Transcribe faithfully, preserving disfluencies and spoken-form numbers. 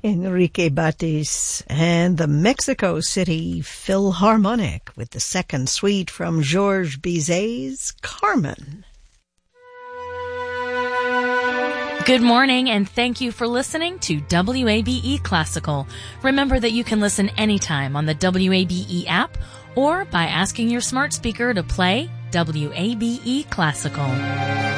Enrique Batis and the Mexico City Philharmonic with the second suite from Georges Bizet's Carmen. Good morning, and thank you for listening to W A B E Classical. Remember that you can listen anytime on the W A B E app or by asking your smart speaker to play W A B E Classical.